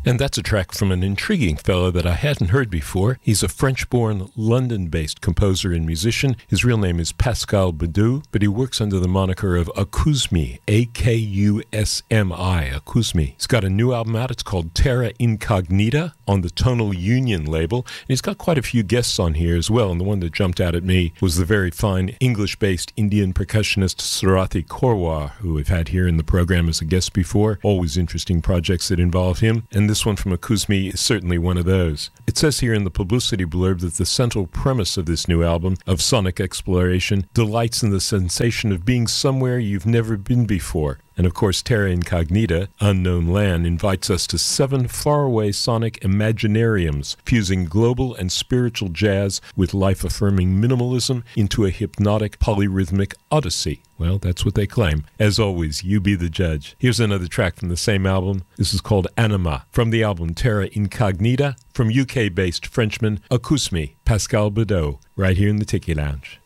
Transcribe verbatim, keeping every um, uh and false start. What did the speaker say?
And that's a track from an intriguing fellow that I hadn't heard before. He's a French-born, London-based composer and musician. His real name is Pascal Bedeau, but he works under the moniker of Akousmi, A K U S M I, Akousmi. He's got a new album out. It's called Terra Incognita on the Tonal Union label. And he's got quite a few guests on here as well. And the one that jumped out at me was the very fine English-based Indian percussionist Sarathi Korwar, who we've had here in the program as a guest before. Always interesting projects that involve him. And this one from Akousmi is certainly one of those. It says here in the publicity blurb that the central premise of this new album of sonic exploration delights in the sensation of being somewhere you've never been before. And of course, Terra Incognita, Unknown Land, invites us to seven faraway sonic imaginariums, fusing global and spiritual jazz with life-affirming minimalism into a hypnotic polyrhythmic odyssey. Well, that's what they claim. As always, you be the judge. Here's another track from the same album. This is called Anima, from the album Terra Incognita, from U K-based Frenchman Akousmi, Pascal Bedeau, right here in the Tiki Lounge.